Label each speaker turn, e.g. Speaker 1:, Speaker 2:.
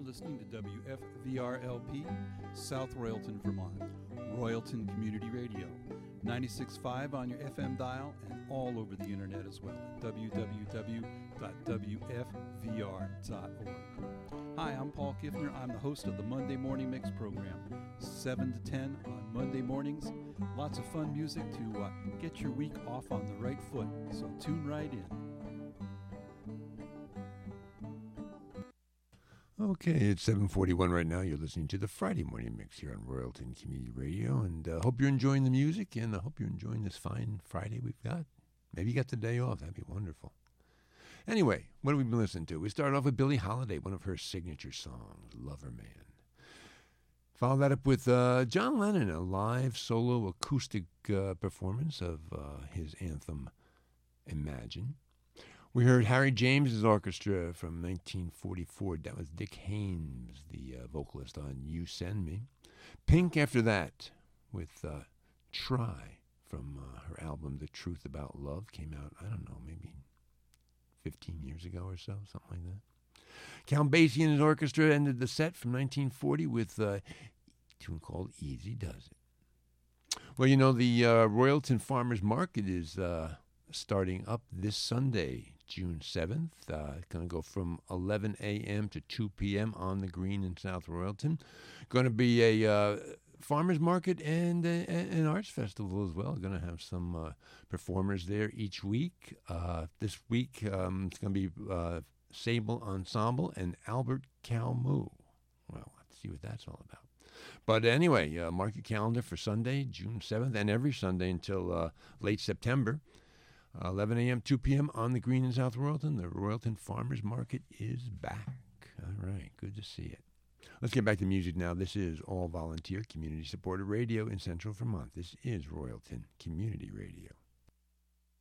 Speaker 1: listening to WFVRLP, South Royalton, Vermont, Royalton Community Radio, 96.5 on your FM dial and all over the internet as well at www.wfvr.org. Hi, I'm Paul Kiffner. I'm the host of the Monday Morning Mix program, 7 to 10 on Monday mornings. Lots of fun music to get your week off on the right foot, so tune right in.
Speaker 2: Okay, it's 7:41 right now. You're listening to the Friday Morning Mix here on Royalton Community Radio, and I hope you're enjoying the music, and I hope you're enjoying this fine Friday we've got. Maybe you got the day off. That'd be wonderful. Anyway, what have we been listening to? We started off with Billie Holiday, one of her signature songs, Lover Man. Followed that up with John Lennon, a live solo acoustic performance of his anthem, Imagine. We heard Harry James's orchestra from 1944. That was Dick Haymes, the vocalist on You Send Me. Pink after that with Try from her album The Truth About Love. Came out, I don't know, maybe 15 years ago or so, something like that. Count Basie and his orchestra ended the set from 1940 with a tune called Easy Does It. Well, you know, the Royalton Farmers Market is starting up this Sunday, June 7th. It's going to go from 11 a.m. to 2 p.m. on the green in South Royalton. Going to be a farmers market and an arts festival as well. Going to have some performers there each week. This week it's going to be Sable Ensemble and Albert Calmu. Well, let's see what that's all about. But anyway, mark your calendar for Sunday, June 7th, and every Sunday until late September. 11 a.m., 2 p.m. on the green in South Royalton. The Royalton Farmers Market is back. All right, good to see it. Let's get back to music now. This is all volunteer, community-supported radio in Central Vermont. This is Royalton Community Radio.